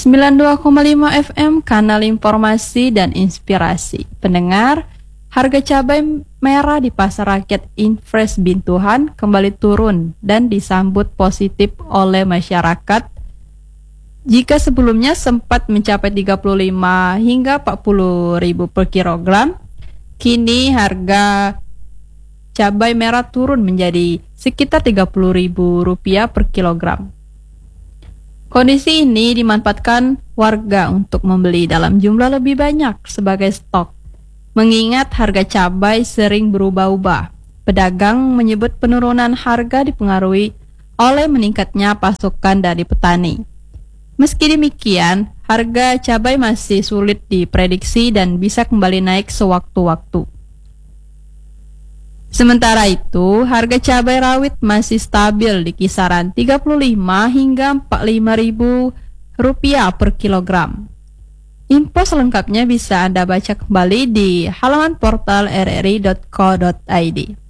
92,5 FM, kanal informasi dan inspirasi. Pendengar, harga cabai merah di Pasar Rakyat Infres Bintuhan kembali turun dan disambut positif oleh masyarakat. Jika sebelumnya sempat mencapai 35 hingga 40 ribu per kilogram, kini harga cabai merah turun menjadi sekitar 30 ribu rupiah per kilogram. Kondisi ini dimanfaatkan warga untuk membeli dalam jumlah lebih banyak sebagai stok. Mengingat harga cabai sering berubah-ubah, pedagang menyebut penurunan harga dipengaruhi oleh meningkatnya pasokan dari petani. Meski demikian, harga cabai masih sulit diprediksi dan bisa kembali naik sewaktu-waktu. Sementara itu, harga cabai rawit masih stabil di kisaran 35 hingga 45 ribu rupiah per kilogram. Info selengkapnya bisa Anda baca kembali di halaman portal rri.co.id.